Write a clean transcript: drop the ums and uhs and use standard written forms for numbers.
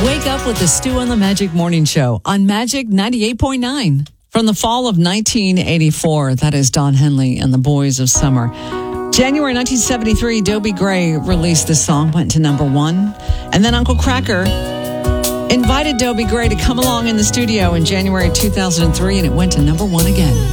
Wake up with the Stu on the Magic Morning Show on Magic 98.9. From the fall of 1984, that is Don Henley and the Boys of Summer. January 1973, Dobie Gray released this song, went to number 1. And then Uncle Kracker invited Dobie Gray to come along in the studio in January 2003, and it went to number 1 again.